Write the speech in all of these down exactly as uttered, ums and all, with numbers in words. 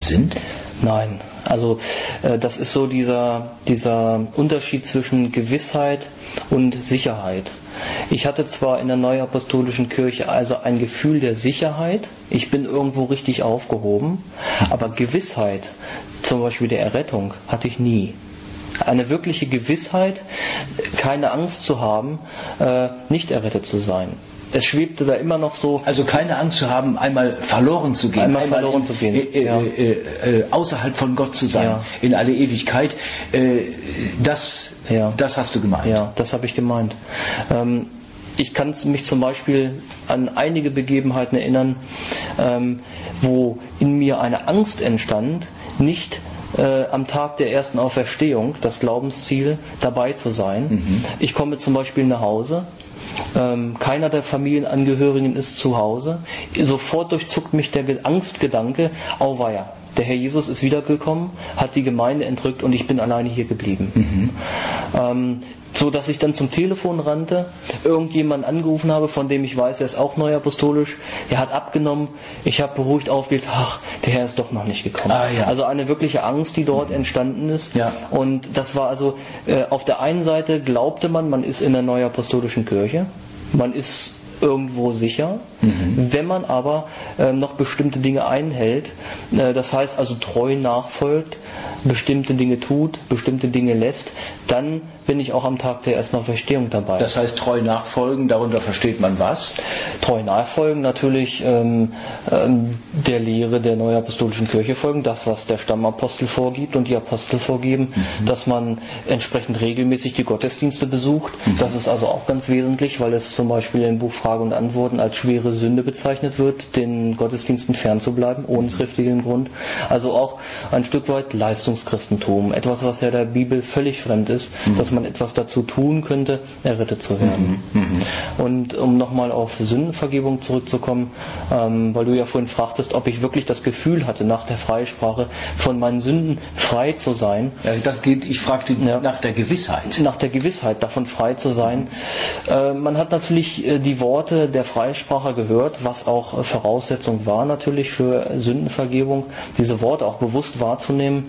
sind? Nein, also äh, das ist so dieser, dieser Unterschied zwischen Gewissheit und Sicherheit. Ich hatte zwar in der Neuapostolischen Kirche also ein Gefühl der Sicherheit, ich bin irgendwo richtig aufgehoben, aber Gewissheit, zum Beispiel der Errettung, hatte ich nie. Eine wirkliche Gewissheit, keine Angst zu haben, äh, nicht errettet zu sein. Es schwebte da immer noch so. Also keine Angst zu haben, einmal verloren zu gehen, einmal, einmal verloren in, zu gehen. Äh, ja. äh, äh, außerhalb von Gott zu sein, ja. in alle Ewigkeit. Äh, das, ja. das hast du gemeint. Ja, das habe ich gemeint. Ähm, ich kann mich zum Beispiel an einige Begebenheiten erinnern, ähm, wo in mir eine Angst entstand, nicht Äh, am Tag der ersten Auferstehung, das Glaubensziel, dabei zu sein. Mhm. Ich komme zum Beispiel nach Hause, ähm, keiner der Familienangehörigen ist zu Hause, sofort durchzuckt mich der Angstgedanke, auweia, der Herr Jesus ist wiedergekommen, hat die Gemeinde entrückt und ich bin alleine hier geblieben. Mhm. Ähm, so dass ich dann zum Telefon rannte, irgendjemanden angerufen habe, von dem ich weiß, er ist auch neuapostolisch, er hat abgenommen, ich habe beruhigt aufgelegt, ach, der Herr ist doch noch nicht gekommen. Ah, ja. Also eine wirkliche Angst, die dort entstanden ist. Ja. Und das war also, äh, auf der einen Seite glaubte man, man ist in der neuapostolischen Kirche, man ist irgendwo sicher, mhm. wenn man aber äh, noch bestimmte Dinge einhält, äh, das heißt also treu nachfolgt, bestimmte Dinge tut, bestimmte Dinge lässt, dann bin ich auch am Tag der ersten Auferstehung dabei. Das heißt treu nachfolgen, darunter versteht man was? Treu nachfolgen natürlich ähm, ähm, der Lehre der Neuapostolischen Kirche folgen, das was der Stammapostel vorgibt und die Apostel vorgeben, mhm. dass man entsprechend regelmäßig die Gottesdienste besucht. Mhm. Das ist also auch ganz wesentlich, weil es zum Beispiel im Buch Frage und Antworten als schwere Sünde bezeichnet wird, den Gottesdiensten fernzubleiben, ohne triftigen Grund. Also auch ein Stück weit Leistungschristentum, etwas, was ja der Bibel völlig fremd ist, mhm. dass man etwas dazu tun könnte, errettet zu werden. Mhm. Mhm. Und um nochmal auf Sündenvergebung zurückzukommen, ähm, weil du ja vorhin fragtest, ob ich wirklich das Gefühl hatte, nach der Freisprache von meinen Sünden frei zu sein. Ja, das geht, ich fragte ja, nach der Gewissheit. Nach der Gewissheit, davon frei zu sein. Mhm. Äh, man hat natürlich äh, die Worte der Freisprache gehört, was auch äh, Voraussetzung war natürlich für Sündenvergebung, diese Worte auch bewusst wahrzunehmen.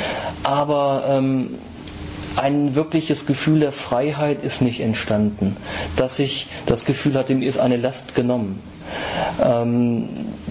Aber ähm, ein wirkliches Gefühl der Freiheit ist nicht entstanden, dass ich das Gefühl hatte, mir ist eine Last genommen. Ähm,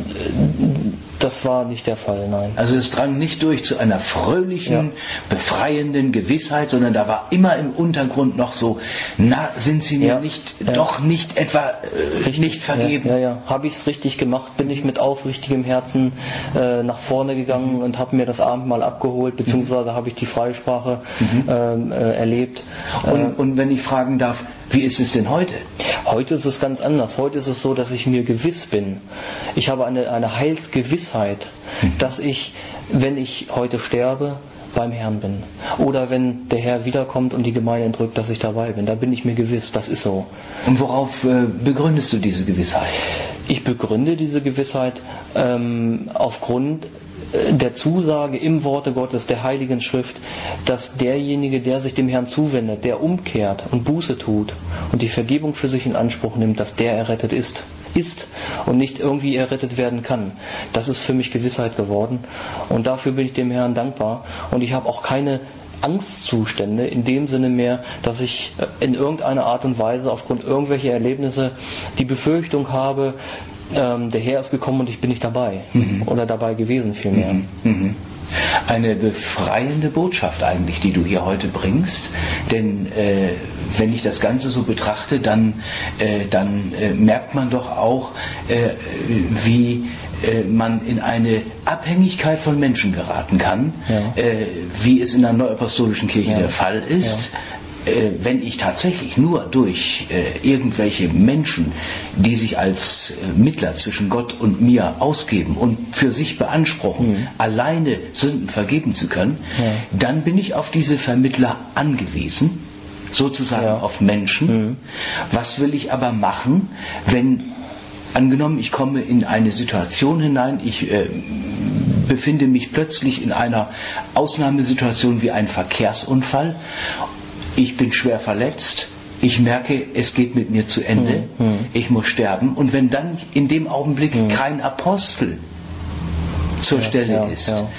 das war nicht der Fall, nein. Also es drang nicht durch zu einer fröhlichen, ja. befreienden Gewissheit, sondern da war immer im Untergrund noch so, na, sind Sie mir ja. nicht, ja. doch nicht etwa äh, nicht vergeben? Ja, ja, ja. Habe ich es richtig gemacht? Bin ich mit aufrichtigem Herzen äh, nach vorne gegangen mhm. und habe mir das Abendmahl abgeholt, beziehungsweise mhm. habe ich die Freisprache mhm. ähm, äh, erlebt. Und, äh, und wenn ich fragen darf, wie ist es denn heute? Heute ist es ganz anders. Heute ist es so, dass ich mir gewiss bin. Ich habe eine, eine Heilsgewissheit, mhm. dass ich, wenn ich heute sterbe, beim Herrn bin. Oder wenn der Herr wiederkommt und die Gemeinde entrückt, dass ich dabei bin. Da bin ich mir gewiss, das ist so. Und worauf äh, begründest du diese Gewissheit? Ich begründe diese Gewissheit ähm, aufgrund der Zusage im Worte Gottes, der Heiligen Schrift, dass derjenige, der sich dem Herrn zuwendet, der umkehrt und Buße tut und die Vergebung für sich in Anspruch nimmt, dass der errettet ist. ist und nicht irgendwie errettet werden kann. Das ist für mich Gewissheit geworden und dafür bin ich dem Herrn dankbar und ich habe auch keine Angstzustände in dem Sinne mehr, dass ich in irgendeiner Art und Weise aufgrund irgendwelcher Erlebnisse die Befürchtung habe, ähm, der Herr ist gekommen und ich bin nicht dabei mhm. oder dabei gewesen vielmehr. Mhm. Mhm. Eine befreiende Botschaft eigentlich, die du hier heute bringst, denn äh, wenn ich das Ganze so betrachte, dann, äh, dann äh, merkt man doch auch, äh, wie äh, man in eine Abhängigkeit von Menschen geraten kann, ja. äh, wie es in der Neuapostolischen Kirche ja. der Fall ist. Ja. Wenn ich tatsächlich nur durch äh, irgendwelche Menschen, die sich als äh, Mittler zwischen Gott und mir ausgeben und für sich beanspruchen, mhm. alleine Sünden vergeben zu können, ja. dann bin ich auf diese Vermittler angewiesen, sozusagen ja. auf Menschen. Mhm. Was will ich aber machen, wenn, angenommen, ich komme in eine Situation hinein, ich äh, befinde mich plötzlich in einer Ausnahmesituation wie ein Verkehrsunfall, ich bin schwer verletzt, ich merke, es geht mit mir zu Ende, mhm. ich muss sterben. Und wenn dann in dem Augenblick mhm. kein Apostel zur ja, Stelle ja, ist, ja.